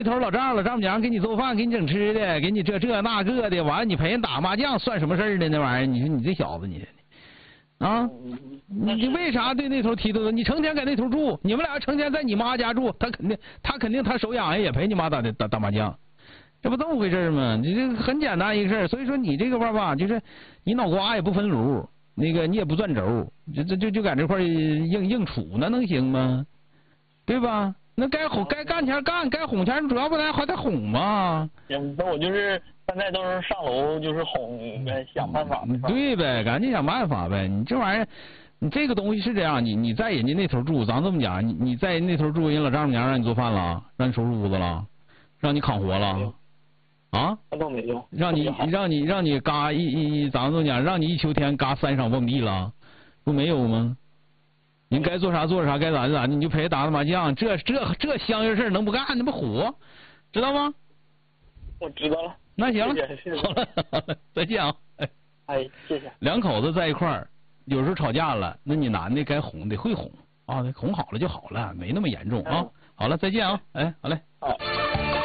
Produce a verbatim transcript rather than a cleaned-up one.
那头老丈人老丈母娘给你做饭，给你整吃的，给你这这那个的，完了你陪人打麻将算什么事儿呢？那玩意儿，你说你这小子你，啊，你你为啥对那头提溜？你成天在那头住，你们俩成天在你妈家住，他肯定他肯定他手痒痒也陪你妈打打打麻将，这不这么回事吗？你这很简单一个事儿，所以说你这个吧吧，就是你脑瓜也不分炉，那个你也不转轴，就就就就在这块硬硬杵，那能行吗？对吧？那该哄该干前干，该哄前主要不然还得哄嘛。 行，那我就是现在都是上楼就是哄呗，想办法。 对呗，赶紧想办法呗。你这玩意儿，你这个东西是这样，你你在人家那头住，咱这么讲，你你在那头住，人老丈母娘让你做饭了，让你收拾屋子了，让你扛活了，啊？ 那倒没有。 让你让你让你嘎一一，咱这么讲，让你一秋天嘎三晌蹦地了，不没有吗？您该做啥做啥，该咋就咋的，你就陪他打打麻将，这这这香烟事能不干？那不火，知道吗？ 我知道了。 那行， 谢谢好了，好了，再见啊！哎， 哎，谢谢。 两口子在一块儿，有时候吵架了，那你男的该哄得会哄啊，哄好了就好了，没那么严重啊。好了，再见啊！哎，好嘞。 好。